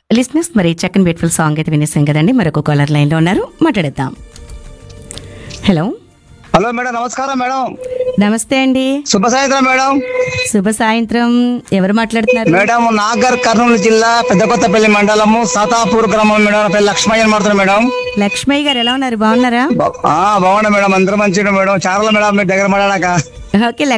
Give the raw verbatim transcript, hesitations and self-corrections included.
లిస్నెస్ మరి చక్కని beautiful song అయితే వినేసాం కదండి. మరొక కాలర్ లైన్ లో ఉన్నారు, మాట్లాడేద్దాం. హలో హలో మేడం, నమస్కారం మేడం. నమస్తే అండి. శుభ సాయంత్రం మేడం. శుభ సాయంత్రం. ఎవరు మాట్లాడుతున్నారు? మేడం నాగర్ కర్నూలు జిల్లా పెద్దకొత్తపల్లి మండలము సాతాపూర్ గ్రామం మేడం. నా పేరు లక్ష్మయ్య అని మాట్లాడుతున్నా మేడం. లక్ష్మయ్య గారు ఎలా ఉన్నారు? బాగున్నారా? బా- ఆ, బాగున్నా మేడం, అందరూ మంచిగా మేడం. చాలా మేడం మీరు దగ్గర మాట్లాడాక. ఓకే